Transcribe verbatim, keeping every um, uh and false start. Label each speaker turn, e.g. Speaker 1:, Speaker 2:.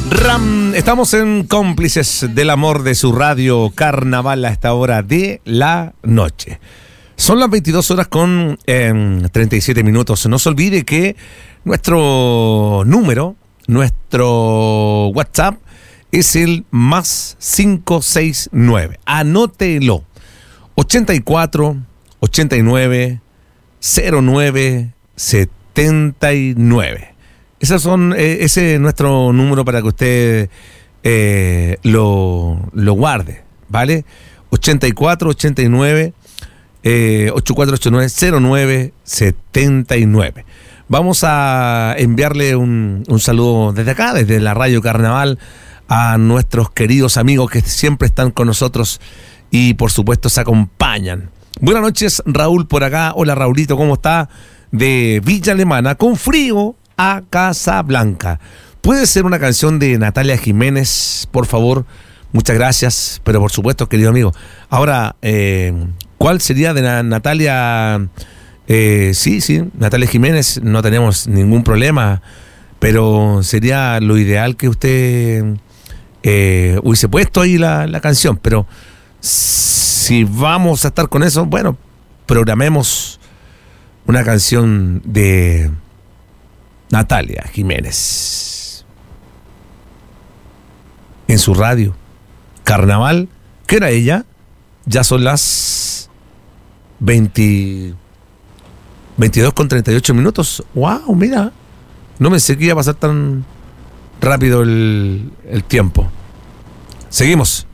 Speaker 1: Ram, estamos en Cómplices del Amor de su radio Carnaval a esta hora de la noche. Son las veintidós horas con eh, treinta y siete minutos. No se olvide que nuestro número, nuestro WhatsApp es el más cinco seis nueve. Anótelo. ochenta y cuatro, ochenta y nueve, cero nueve, setenta y nueve. Esos son, eh, ese es nuestro número para que usted eh, lo, lo guarde, ¿vale? ochenta y cuatro, ochenta y nueve, eh, ochenta y cuatro ochenta y nueve, cero nueve, setenta y nueve. Vamos a enviarle un, un saludo desde acá, desde la Radio Carnaval, a nuestros queridos amigos que siempre están con nosotros y por supuesto se acompañan. Buenas noches, Raúl por acá. Hola, Raulito, ¿cómo está? De Villa Alemana, con frío a Casablanca. ¿Puede ser una canción de Natalia Jiménez, por favor? Muchas gracias, pero por supuesto, querido amigo. Ahora, eh, ¿cuál sería de la Natalia? Eh, sí, sí, Natalia Jiménez, no tenemos ningún problema, pero sería lo ideal que usted eh, hubiese puesto ahí la, la canción, pero si vamos a estar con eso, bueno, programemos una canción de Natalia Jiménez en su radio Carnaval. ¿Qué era ella? Ya son las veinte, veintidós con treinta y ocho minutos. ¡Wow! Mira, no pensé que iba a pasar tan rápido el, el tiempo. Seguimos.